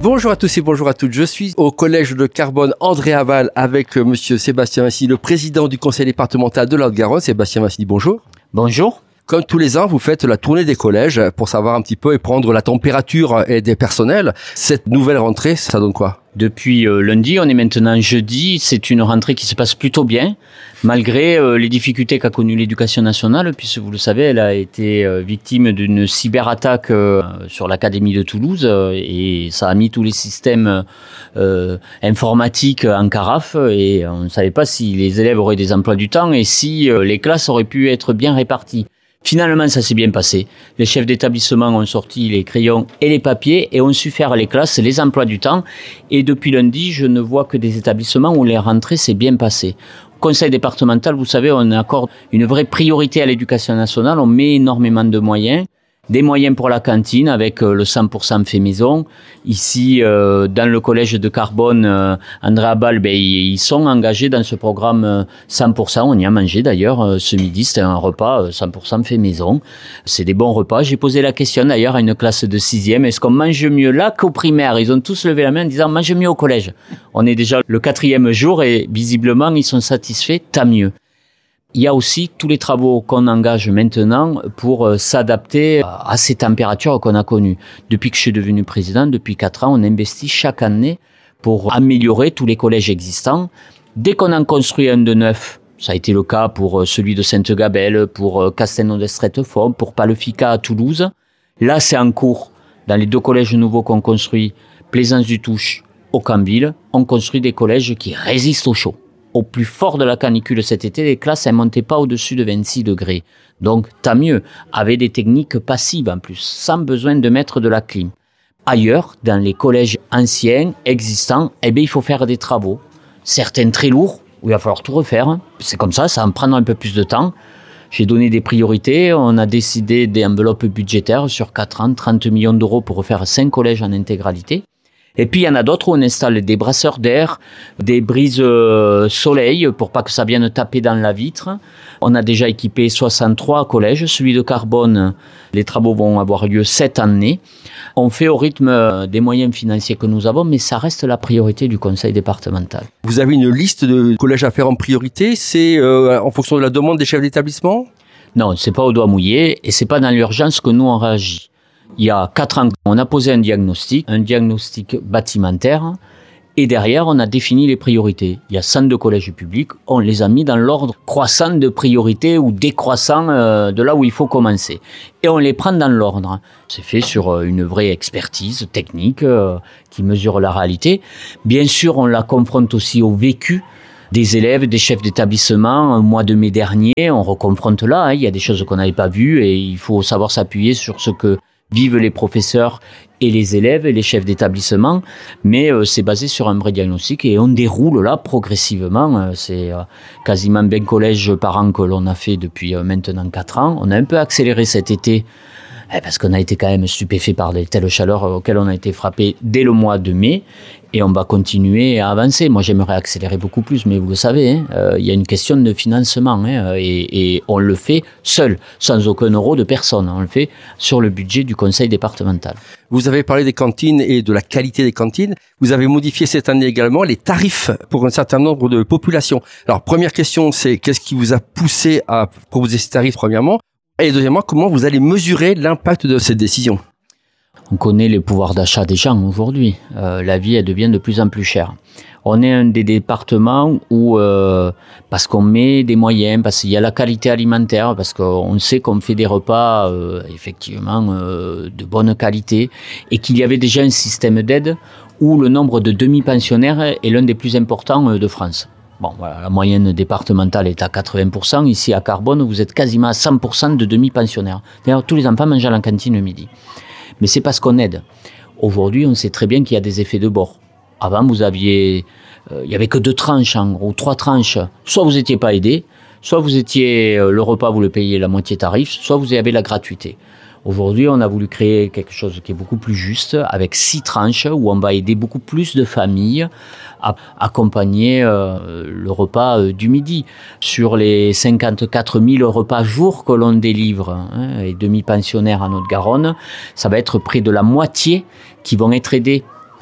Bonjour à tous et bonjour à toutes. Je suis au collège de Carbone André-Aval avec monsieur Sébastien Massini, le président du conseil départemental de la Haute-Garonne. Sébastien Massini, bonjour. Bonjour. Comme tous les ans, vous faites la tournée des collèges pour savoir un petit peu et prendre la température des personnels. Cette nouvelle rentrée, ça donne quoi ? Depuis lundi, on est maintenant jeudi. C'est une rentrée qui se passe plutôt bien, malgré les difficultés qu'a connues l'éducation nationale, puisque vous le savez, elle a été victime d'une cyberattaque sur l'Académie de Toulouse et ça a mis tous les systèmes informatiques en carafe et on ne savait pas si les élèves auraient des emplois du temps et si les classes auraient pu être bien réparties. Finalement, ça s'est bien passé. Les chefs d'établissement ont sorti les crayons et les papiers et ont su faire les classes, les emplois du temps. Et depuis lundi, je ne vois que des établissements où les rentrées s'est bien passées. Au conseil départemental, vous savez, on accorde une vraie priorité à l'éducation nationale. On met énormément de moyens. Des moyens pour la cantine avec le 100% fait maison. Ici, dans le collège de Carbone, André-Aval, ils sont engagés dans ce programme 100%. On y a mangé d'ailleurs ce midi. C'était un repas 100% fait maison. C'est des bons repas. J'ai posé la question d'ailleurs à une classe de 6e. Est-ce qu'on mange mieux là qu'au primaire? Ils ont tous levé la main en disant mange mieux au collège. On est déjà le 4e jour et visiblement ils sont satisfaits. Tant mieux. Il y a aussi tous les travaux qu'on engage maintenant pour s'adapter à ces températures qu'on a connues. Depuis que je suis devenu président, depuis 4 ans, on investit chaque année pour améliorer tous les collèges existants. Dès qu'on en construit un de neuf, ça a été le cas pour celui de Sainte-Gabelle, pour Castelnau-d'Estrettefort, pour Palefica à Toulouse. Là, c'est en cours. Dans les 2 collèges nouveaux qu'on construit, Plaisance-du-Touche, Aucamville, on construit des collèges qui résistent au chaud. Au plus fort de la canicule cet été, les classes ne montaient pas au-dessus de 26 degrés. Donc, tant mieux, avec des techniques passives en plus, sans besoin de mettre de la clim. Ailleurs, dans les collèges anciens, existants, il faut faire des travaux. Certains très lourds, où il va falloir tout refaire. C'est comme ça va me prendre un peu plus de temps. J'ai donné des priorités, on a décidé des enveloppes budgétaires sur 4 ans, 30 millions d'euros pour refaire 5 collèges en intégralité. Et puis il y en a d'autres où on installe des brasseurs d'air, des brises soleil pour pas que ça vienne taper dans la vitre. On a déjà équipé 63 collèges. Celui de Carbone, les travaux vont avoir lieu cette année. On fait au rythme des moyens financiers que nous avons, mais ça reste la priorité du conseil départemental. Vous avez une liste de collèges à faire en priorité, c'est en fonction de la demande des chefs d'établissement ? Non, c'est pas au doigt mouillé et c'est pas dans l'urgence que nous on réagit. Il y a 4 ans, on a posé un diagnostic bâtimentaire, et derrière, on a défini les priorités. Il y a 102 collèges publics, on les a mis dans l'ordre croissant de priorité ou décroissant de là où il faut commencer. Et on les prend dans l'ordre. C'est fait sur une vraie expertise technique qui mesure la réalité. Bien sûr, on la confronte aussi au vécu des élèves, des chefs d'établissement. Au mois de mai dernier, on reconfronte là. Il y a des choses qu'on n'avait pas vues et il faut savoir s'appuyer sur ce que vivent les professeurs et les élèves et les chefs d'établissement, mais c'est basé sur un vrai diagnostic et on déroule là progressivement. C'est quasiment 20 collèges par an que l'on a fait depuis maintenant 4 ans. On a un peu accéléré cet été parce qu'on a été quand même stupéfait par les telles chaleurs auxquelles on a été frappé dès le mois de mai et on va continuer à avancer. Moi, j'aimerais accélérer beaucoup plus, mais vous le savez, il y a une question de financement et on le fait seul, sans aucun euro de personne. On le fait sur le budget du conseil départemental. Vous avez parlé des cantines et de la qualité des cantines. Vous avez modifié cette année également les tarifs pour un certain nombre de populations. Alors, première question, c'est qu'est-ce qui vous a poussé à proposer ces tarifs, premièrement ? Et deuxièmement, comment vous allez mesurer l'impact de cette décision ? On connaît les pouvoirs d'achat des gens aujourd'hui. La vie, elle devient de plus en plus chère. On est un des départements où, parce qu'on met des moyens, parce qu'il y a la qualité alimentaire, parce qu'on sait qu'on fait des repas effectivement de bonne qualité, et qu'il y avait déjà un système d'aide où le nombre de demi-pensionnaires est l'un des plus importants de France. Bon, voilà, la moyenne départementale est à 80%. Ici, à Carbone, vous êtes quasiment à 100% de demi-pensionnaires. D'ailleurs, tous les enfants mangent à la cantine le midi. Mais c'est parce qu'on aide. Aujourd'hui, on sait très bien qu'il y a des effets de bord. Avant, il y avait que 2 tranches, en gros, 3 tranches. Soit vous n'étiez pas aidé, soit vous étiez, le repas, vous le payez la moitié tarif, soit vous avez la gratuité. Aujourd'hui, on a voulu créer quelque chose qui est beaucoup plus juste, avec 6 tranches, où on va aider beaucoup plus de familles à accompagner le repas du midi. Sur les 54 000 repas jour que l'on délivre, et demi-pensionnaires en Haute-Garonne, ça va être près de la moitié qui vont être aidés.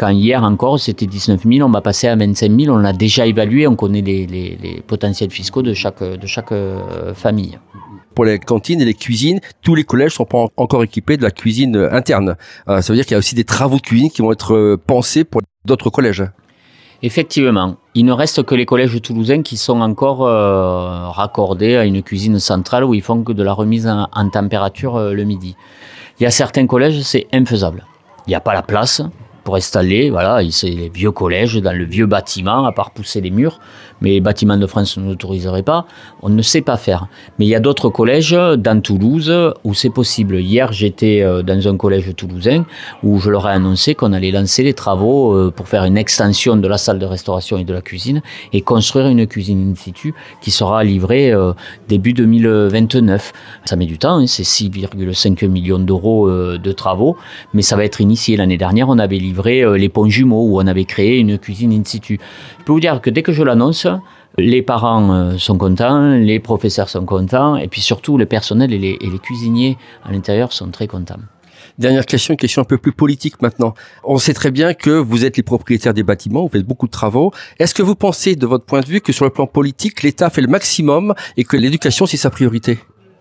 quand hier encore c'était 19 000, on va passer à 25 000, on l'a déjà évalué, on connaît les potentiels fiscaux de chaque famille. Pour les cantines et les cuisines, tous les collèges sont pas encore équipés de la cuisine interne. Ça veut dire qu'il y a aussi des travaux de cuisine qui vont être pensés pour d'autres collèges. Effectivement, il ne reste que les collèges toulousains qui sont encore raccordés à une cuisine centrale où ils font que de la remise en température le midi. Il y a certains collèges, c'est infaisable. Il n'y a pas la place pour installer, voilà, c'est les vieux collèges dans le vieux bâtiment, à part pousser les murs, mais les bâtiments de France ne l'autoriseraient pas, on ne sait pas faire. Mais il y a d'autres collèges dans Toulouse où c'est possible. Hier, j'étais dans un collège toulousain où je leur ai annoncé qu'on allait lancer les travaux pour faire une extension de la salle de restauration et de la cuisine et construire une cuisine in situ qui sera livrée début 2029. Ça met du temps, hein, c'est 6,5 millions d'euros de travaux, mais ça va être initié. L'année dernière, on avait livré les ponts jumeaux où on avait créé une cuisine in situ. Je peux vous dire que dès que je l'annonce, les parents sont contents, les professeurs sont contents, et puis surtout le personnel et les cuisiniers à l'intérieur sont très contents. Dernière question, une question un peu plus politique maintenant. On sait très bien que vous êtes les propriétaires des bâtiments, vous faites beaucoup de travaux. Est-ce que vous pensez, de votre point de vue, que sur le plan politique, l'État fait le maximum et que l'éducation, c'est sa priorité ?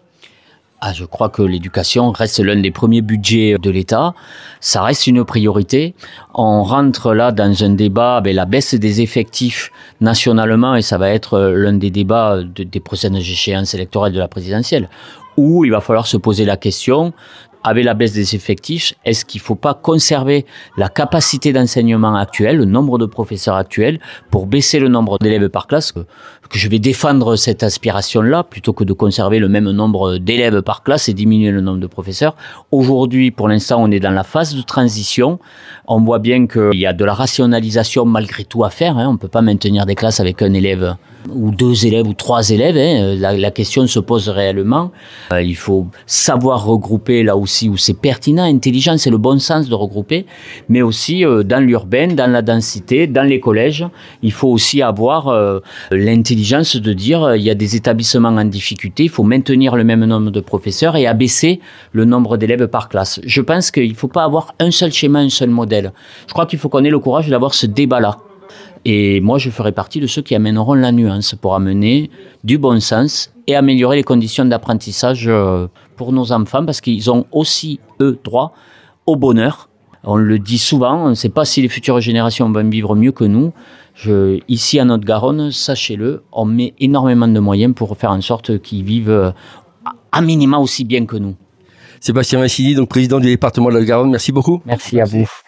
Je crois que l'éducation reste l'un des premiers budgets de l'État. Ça reste une priorité. On rentre là dans un débat, la baisse des effectifs nationalement, et ça va être l'un des débats des prochaines échéances électorales de la présidentielle, où il va falloir se poser la question, avec la baisse des effectifs, est-ce qu'il ne faut pas conserver la capacité d'enseignement actuelle, le nombre de professeurs actuels, pour baisser le nombre d'élèves par classe, que je vais défendre cette aspiration-là, plutôt que de conserver le même nombre d'élèves par classe et diminuer le nombre de professeurs. Aujourd'hui, pour l'instant, on est dans la phase de transition. On voit bien qu'il y a de la rationalisation malgré tout à faire, hein. On ne peut pas maintenir des classes avec un élève ou 2 élèves ou 3 élèves, hein. La question se pose réellement. Il faut savoir regrouper là aussi où c'est pertinent, intelligent, c'est le bon sens de regrouper, mais aussi dans l'urbain, dans la densité, dans les collèges. Il faut aussi avoir l'intelligence de dire il y a des établissements en difficulté, il faut maintenir le même nombre de professeurs et abaisser le nombre d'élèves par classe. Je pense qu'il ne faut pas avoir un seul schéma, un seul modèle. Je crois qu'il faut qu'on ait le courage d'avoir ce débat-là. Et moi, je ferai partie de ceux qui amèneront la nuance pour amener du bon sens et améliorer les conditions d'apprentissage pour nos enfants, parce qu'ils ont aussi, eux, droit au bonheur. On le dit souvent, on ne sait pas si les futures générations vont vivre mieux que nous. Ici, à Haute-Garonne, sachez-le, on met énormément de moyens pour faire en sorte qu'ils vivent à minima aussi bien que nous. Sébastien Mancini, donc président du département de la Haute-Garonne, merci beaucoup. Merci à vous.